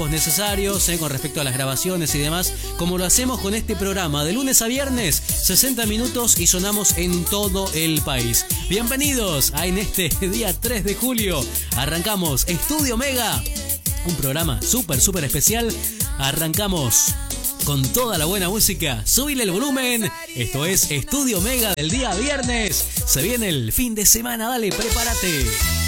tiempos necesarios con respecto a las grabaciones y demás, como lo hacemos con este programa. De lunes a viernes, 60 minutos y sonamos en todo el país. Bienvenidos en este día 3 de julio. Arrancamos Estudio Mega, un programa súper especial. Arrancamos con toda la buena música. Subile el volumen. Esto es Estudio Mega del día viernes. Se viene el fin de semana, dale, prepárate.